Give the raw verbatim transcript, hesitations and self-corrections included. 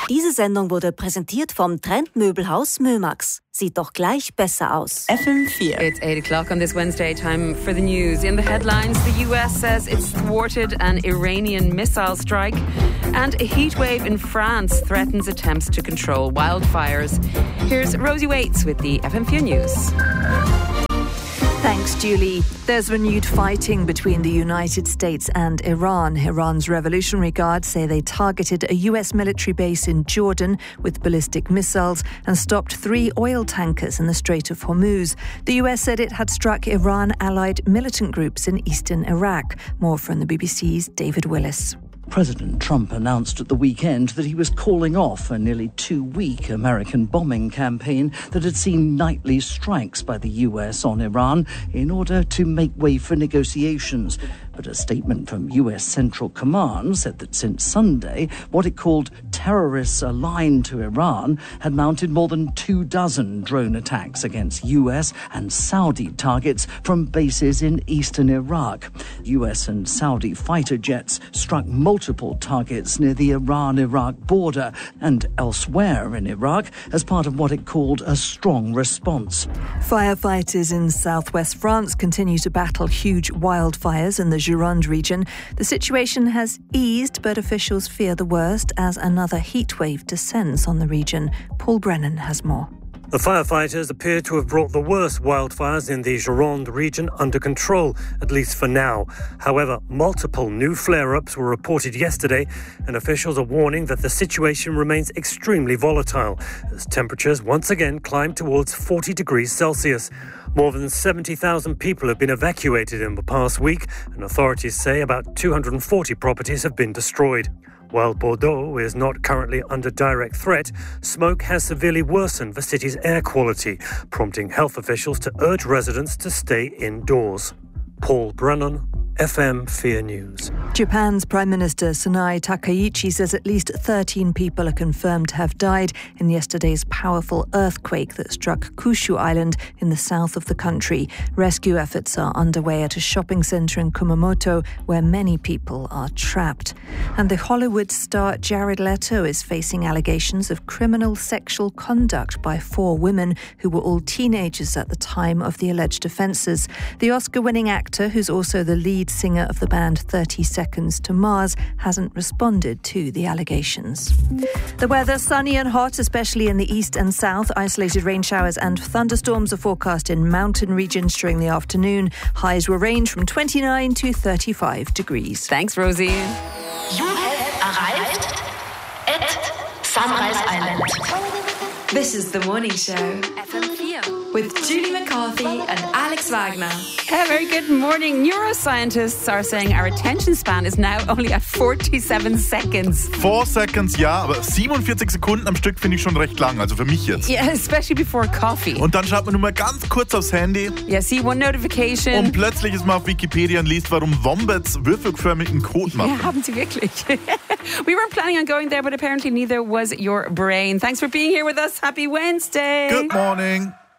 Diese Sendung wurde präsentiert vom Trendmöbelhaus Mömax. Sieht doch gleich besser aus. F M four. It's eight o'clock on this Wednesday. Time for the news. In the headlines, the U S says it's thwarted an Iranian missile strike, and a heatwave in France threatens attempts to control wildfires. Here's Rosie Waits with the F M four News. Thanks, Julie. There's renewed fighting between the United States and Iran. Iran's Revolutionary Guard say they targeted a U S military base in Jordan with ballistic missiles and stopped three oil tankers in the Strait of Hormuz. The U S said it had struck Iran-allied militant groups in eastern Iraq. More from the B B C's David Willis. President Trump announced at the weekend that he was calling off a nearly two-week American bombing campaign that had seen nightly strikes by the U S on Iran in order to make way for negotiations. But a statement from U S Central Command said that since Sunday, what it called terrorists aligned to Iran had mounted more than two dozen drone attacks against U S and Saudi targets from bases in eastern Iraq. U S and Saudi fighter jets struck multiple targets near the Iran-Iraq border and elsewhere in Iraq as part of what it called a strong response. Firefighters in southwest France continue to battle huge wildfires in the Gironde region. The situation has eased, but officials fear the worst as another heatwave descends on the region. Paul Brennan has more. The firefighters appear to have brought the worst wildfires in the Gironde region under control, at least for now. However, multiple new flare-ups were reported yesterday, and officials are warning that the situation remains extremely volatile as temperatures once again climb towards forty degrees Celsius. More than seventy thousand people have been evacuated in the past week, and authorities say about two hundred forty properties have been destroyed. While Bordeaux is not currently under direct threat, smoke has severely worsened the city's air quality, prompting health officials to urge residents to stay indoors. Paul Brennan, F M four News. Japan's Prime Minister Sanae Takaichi says at least thirteen people are confirmed to have died in yesterday's powerful earthquake that struck Kyushu Island in the south of the country. Rescue efforts are underway at a shopping centre in Kumamoto where many people are trapped. And the Hollywood star Jared Leto is facing allegations of criminal sexual conduct by four women who were all teenagers at the time of the alleged offences. The Oscar-winning actor, who's also the lead singer of the band thirty seconds to Mars, hasn't responded to the allegations. The weather, sunny and hot, especially in the east and south. Isolated rain showers and thunderstorms are forecast in mountain regions during the afternoon. Highs will range from twenty-nine to thirty-five degrees. Thanks, Rosie. You have arrived at Sunrise Island. This is The Morning Show. F M four. With Julie McCarthy and Alex Wagner. A very good morning. Neuroscientists are saying our attention span is now only at forty-seven seconds. Four seconds, ja, aber siebenundvierzig Sekunden am Stück finde ich schon recht lang, also für mich jetzt. Yeah, especially before coffee. Und dann schaut man nur mal ganz kurz aufs Handy. Yeah, see one notification. Und plötzlich ist man auf Wikipedia und liest, warum Wombats würfelförmigen Kot machen. Ja, haben sie wirklich. We weren't planning on going there, but apparently neither was your brain. Thanks for being here with us. Happy Wednesday. Good morning.